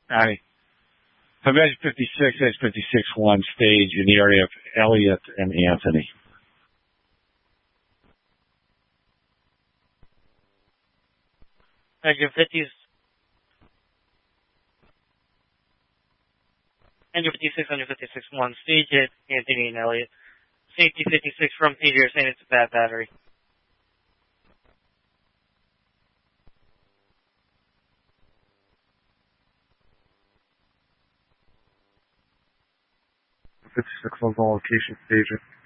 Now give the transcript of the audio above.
Aye. Event 56, X56-1 stage in the area of Elliott and Anthony. Engine 56 on your 56-1 stage at Anthony and Elliott. Safety 56 from Peter saying it's a bad battery. 56 on the location station.